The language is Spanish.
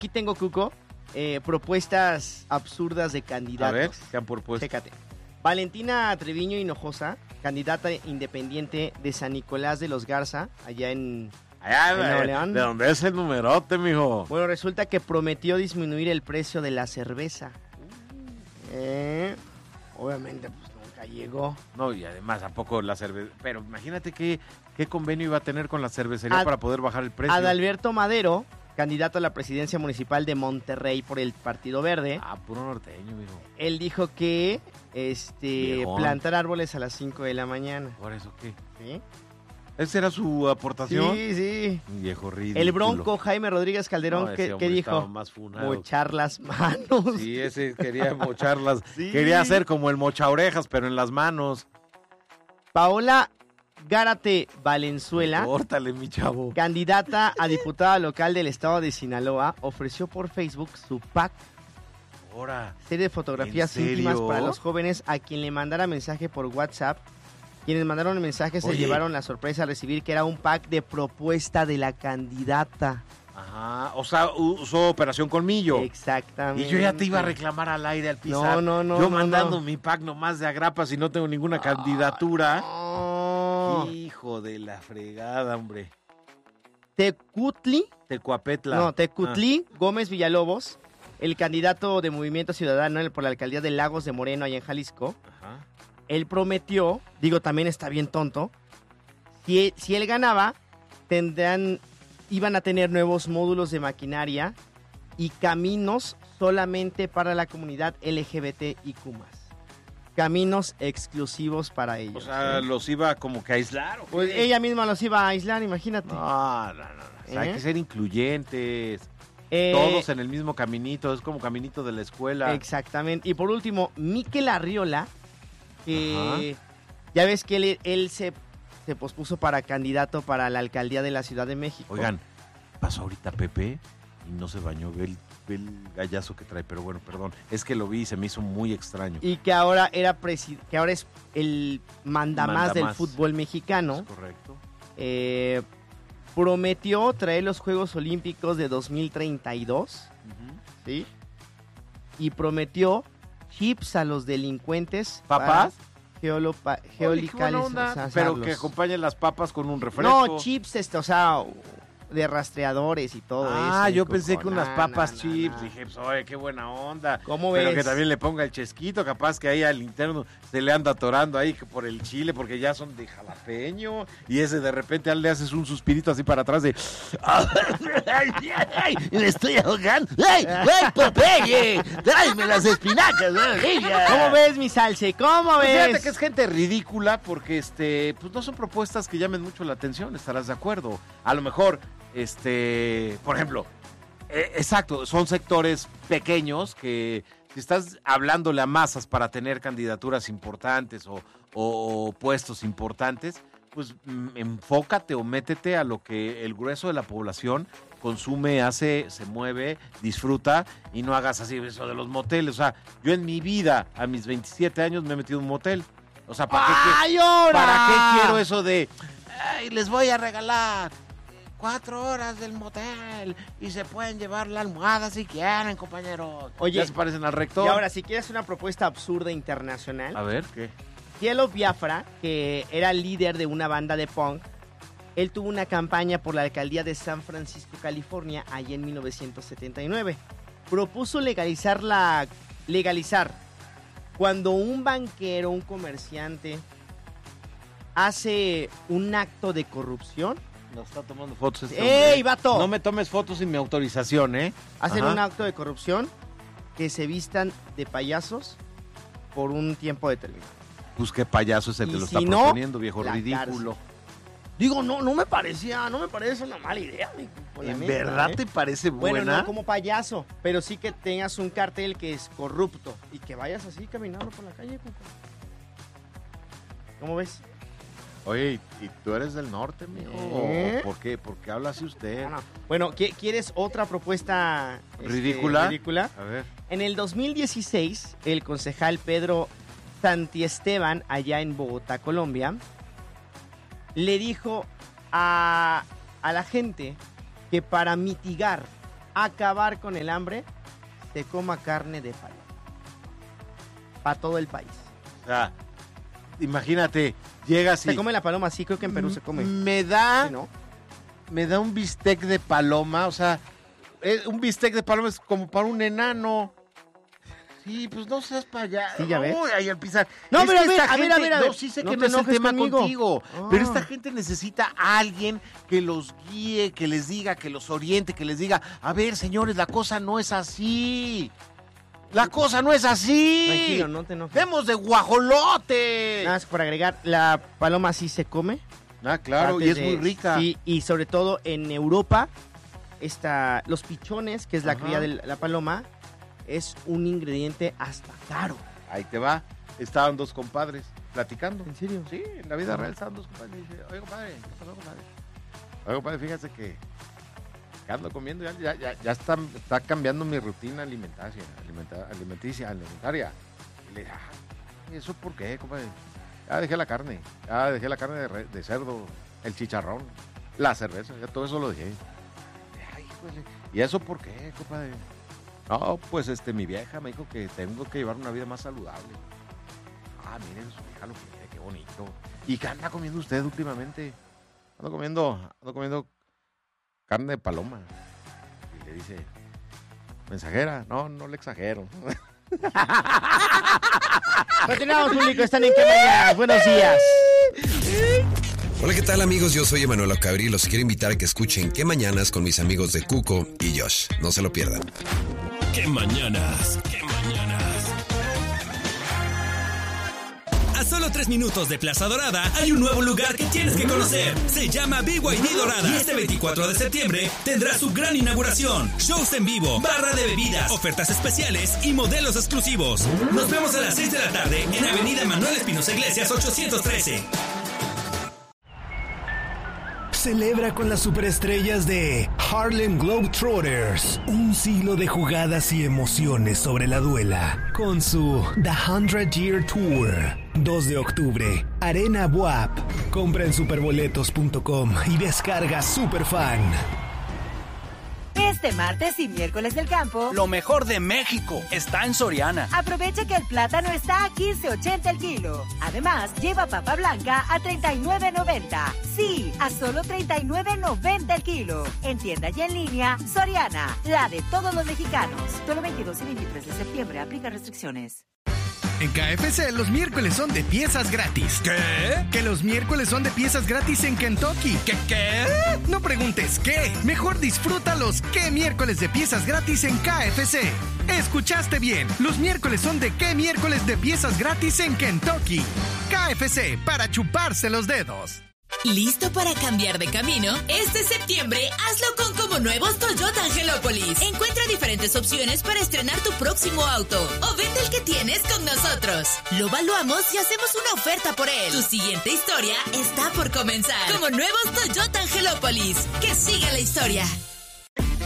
Aquí tengo, Cuco, propuestas absurdas de candidatos. A ver, ¿qué han propuesto? Chécate. Valentina Treviño Hinojosa, candidata independiente de San Nicolás de los Garza, allá en Nuevo León. ¿De dónde es el numerote, mijo? Bueno, resulta que prometió disminuir el precio de la cerveza. Obviamente, pues nunca llegó. No, y además, ¿a poco la cerveza? Pero imagínate qué convenio iba a tener con la cervecería para poder bajar el precio. Adalberto Madero, candidato a la presidencia municipal de Monterrey por el Partido Verde. Puro norteño, mijo. Él dijo que Viejón. plantar árboles a las 5 de la mañana. ¿Por eso qué? ¿Sí? ¿Esa era su aportación? Sí. Un viejo ridículo. El Bronco Jaime Rodríguez Calderón, No, ¿qué dijo? Más funado. Mochar las manos. Sí, ese quería mocharlas. Sí. Quería hacer como el mocha orejas, pero en las manos. Paola Gárate Valenzuela, Córtale, mi chavo. candidata a diputada local del estado de Sinaloa, ofreció por Facebook su pack, Ahora. serie de fotografías ¿En serio? íntimas para los jóvenes a quien le mandara mensaje por WhatsApp. Quienes mandaron el mensaje se Oye. llevaron la sorpresa al recibir que era un pack de propuesta de la candidata. Ajá, o sea, usó Operación Colmillo. Exactamente. Y yo ya te iba a reclamar al aire al pisar. No. Yo mandando mi pack nomás de agrapas y no tengo ninguna candidatura. No. Hijo de la fregada, hombre. Tecutli Tecuapetla. Gómez Villalobos, el candidato de Movimiento Ciudadano por la alcaldía de Lagos de Moreno, allá en Jalisco. Ajá. Él prometió, también está bien tonto, si él ganaba, iban a tener nuevos módulos de maquinaria y caminos solamente para la comunidad LGBTIQ+. Caminos exclusivos para ellos. O sea, los iba como que a aislar. ¿O qué? Pues ella misma los iba a aislar, imagínate. No. O sea, hay que ser incluyentes. Eh, Todos en el mismo caminito, es como caminito de la escuela. Exactamente. Y por último, Mikel Arriola, que Ajá. ya ves que él se pospuso para candidato para la alcaldía de la Ciudad de México. Oigan, pasó ahorita Pepe y no se bañó, ve el gallazo que trae, pero bueno, perdón, es que lo vi y se me hizo muy extraño. Y que ahora es el mandamás del fútbol mexicano. Es correcto. Prometió traer los Juegos Olímpicos de 2032, ¿sí? Y prometió chips a los delincuentes. ¿Papas? Geolocalización. Pero que acompañen las papas con un refresco. No, chips, de rastreadores y todo eso. Yo pensé que unas papas no. chips. Dije, pues, oye, qué buena onda. ¿Cómo Pero ves? que también le ponga el chesquito, capaz que ahí al interno se le anda atorando ahí que por el chile, porque ya son de jalapeño. Y ese de repente le haces un suspirito así para atrás de... ¡Ay, me estoy ahogando! ¡Ay, Popeye! ¡Tráeme las espinacas! ¿Cómo ves, mi salse? ¿Cómo Pues ves? fíjate que es gente ridícula porque pues no son propuestas que llamen mucho la atención, estarás de acuerdo. A lo mejor, por ejemplo, exacto, son sectores pequeños que si estás hablándole a masas para tener candidaturas importantes o puestos importantes, pues enfócate o métete a lo que el grueso de la población consume, hace, se mueve, disfruta y no hagas así eso de los moteles. O sea, yo en mi vida, a mis 27 años, me he metido en un motel. O sea, ¿para qué quiero eso de, les voy a regalar 4 horas del motel y se pueden llevar la almohada si quieren, compañeros? Oye, ya se parecen al rector. Y ahora, si quieres una propuesta absurda internacional, A ver, ¿qué? Cielo Biafra, que era líder de una banda de punk, él tuvo una campaña por la alcaldía de San Francisco, California, allá en 1979. Propuso legalizar cuando un banquero, un comerciante, hace un acto de corrupción. Nos está tomando fotos este ¡Ey, hombre. vato! No me tomes fotos sin mi autorización, ¿eh? Hacen Ajá. un acto de corrupción, que se vistan de payasos por un tiempo determinado. Pues qué payaso es el Y que lo si está no, proponiendo, viejo la ridículo. Digo, no me parece una mala idea. ¿En verdad te parece buena? Bueno, no como payaso, pero sí que tengas un cartel que es corrupto y que vayas así caminando por la calle, Cuco. ¿Cómo ves? Oye, ¿y tú eres del norte, mijo? ¿Eh? ¿Por qué? ¿Por qué habla así usted? No. Bueno, ¿quieres otra propuesta ¿Ridícula? ridícula? A ver. En el 2016, el concejal Pedro Santiesteban, allá en Bogotá, Colombia, le dijo a la gente que para mitigar acabar con el hambre, se coma carne de paloma. Para todo el país. O sea, imagínate, llegas y... Se come la paloma, sí, creo que en Perú se come. Me da... ¿Sí, no? Me da un bistec de paloma, o sea, un bistec de paloma es como para un enano. Sí, pues no seas para allá. Sí, ya ves. Ahí al pisar. No, Es pero que a ver. No, sí sé No que te no es el enojes tema conmigo. pero esta gente necesita a alguien que los guíe, que les diga, que los oriente, que les diga, a ver, señores, la cosa no es así. La cosa no es así. Tranquilo, no te enojes. Demos de guajolote. Nada más por agregar, la paloma sí se come. Ah, claro, y es muy rica. Sí, y sobre todo en Europa, los pichones, que es la cría de la paloma, es un ingrediente hasta caro. Ahí te va. Estaban dos compadres platicando. ¿En serio? Sí, en la vida real estaban dos compadres. Y dice, oye, compadre, ¿qué pasó, compadre? Oye, compadre, fíjese que ando comiendo, ya está cambiando mi rutina alimentaria. Y le dije, ¿eso por qué, compadre? Ya dejé la carne de cerdo, el chicharrón, la cerveza, ya todo eso lo dejé. Ay, híjole, ¿y eso por qué, compadre? No, pues mi vieja me dijo que tengo que llevar una vida más saludable. Ah, miren, su vieja lo quiere, qué bonito. ¿Y qué anda comiendo usted últimamente? Ando comiendo carne de paloma. Y le dice, ¿mensajera? No le exagero. Continuamos, público, están en Qué Mañanas. Buenos días. Hola, ¿qué tal, amigos? Yo soy Emanuel Ocabri y los quiero invitar a que escuchen Qué Mañanas con mis amigos de Cuco y Josh. No se lo pierdan. ¡Qué mañanas! ¡Qué mañanas! A solo 3 minutos de Plaza Dorada hay un nuevo lugar que tienes que conocer. Se llama BYD Dorada y este 24 de septiembre tendrá su gran inauguración. Shows en vivo, barra de bebidas, ofertas especiales y modelos exclusivos. Nos vemos a las 6 de la tarde en Avenida Manuel Espinosa Iglesias 813. Celebra con las superestrellas de Harlem Globetrotters un siglo de jugadas y emociones sobre la duela con su The 100 Year Tour. 2 de octubre, Arena Buap. Compra en superboletos.com y descarga Superfan. Este martes y miércoles del campo, lo mejor de México está en Soriana. Aprovecha que el plátano está a 15.80 el kilo. Además, lleva papa blanca a 39.90. Sí, a solo 39.90 el kilo. En tienda y en línea, Soriana, la de todos los mexicanos. Solo 22 y 23 de septiembre, aplica restricciones. En KFC los miércoles son de piezas gratis. ¿Qué? Que los miércoles son de piezas gratis en Kentucky. ¿Qué? No preguntes qué. Mejor disfruta los qué miércoles de piezas gratis en KFC. Escuchaste bien. Los miércoles son de qué miércoles de piezas gratis en Kentucky. KFC, para chuparse los dedos. ¿Listo para cambiar de camino? Este septiembre, hazlo con como nuevos Toyota Angelópolis. Encuentra diferentes opciones para estrenar tu próximo auto o vende el que tienes con nosotros. Lo evaluamos y hacemos una oferta por él. Tu siguiente historia está por comenzar. Como nuevos Toyota Angelópolis. Que siga la historia.